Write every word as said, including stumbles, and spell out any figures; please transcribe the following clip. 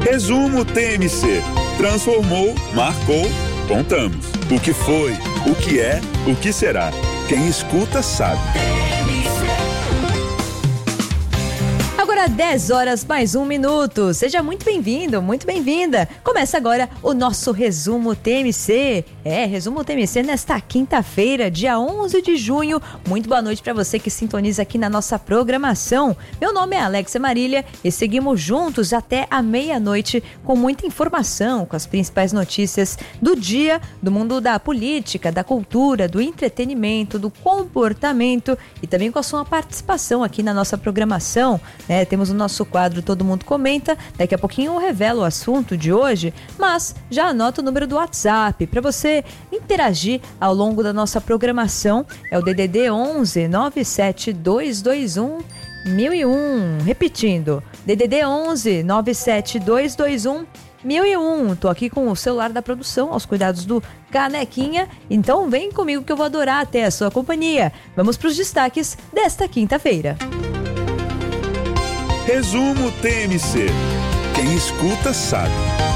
Resumo T M C. Transformou, marcou, contamos. O que foi, o que é, o que será. Quem escuta sabe. Agora dez horas mais um minuto. Seja muito bem-vindo, muito bem-vinda. Começa agora o nosso Resumo T M C. É, Resumo T M C nesta quinta-feira, dia onze de junho. Muito boa noite para você que sintoniza aqui na nossa programação. Meu nome é Alexia Marília e seguimos juntos até a meia-noite com muita informação, com as principais notícias do dia, do mundo da política, da cultura, do entretenimento, do comportamento e também com a sua participação aqui na nossa programação, né? Temos o nosso quadro Todo Mundo Comenta. Daqui a pouquinho eu revelo o assunto de hoje, mas já anota o número do WhatsApp para você interagir ao longo da nossa programação. É o D D D onze nove sete dois dois um mil e um. Repetindo, D D D onze nove sete dois dois um mil e um. Tô aqui com o celular da produção aos cuidados do Canequinha, então vem comigo que eu vou adorar até a sua companhia. Vamos para os destaques desta quinta-feira. Resumo T M C. Quem escuta sabe.